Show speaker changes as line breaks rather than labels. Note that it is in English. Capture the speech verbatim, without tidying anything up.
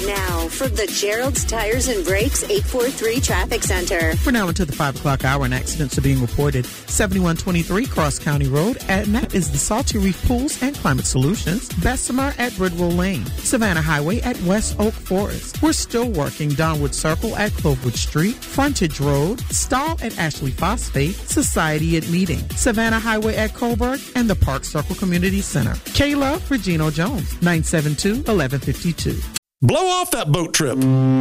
Now, from the Gerald's Tires and Brakes eight four three Traffic Center.
We're now into the five o'clock hour and accidents are being reported. seventy-one twenty-three Cross County Road. And that is the Salty Reef Pools and Climate Solutions. Bessemer at Bridwell Lane. Savannah Highway at West Oak Forest. We're still working Donwood Circle at Clovewood Street. Frontage Road. Stall at Ashley Phosphate. Society at Meeting. Savannah Highway at Coburg. And the Park Circle Community Center. Kayla Regino Jones. nine seven two, one one five two.
Blow off that boat trip.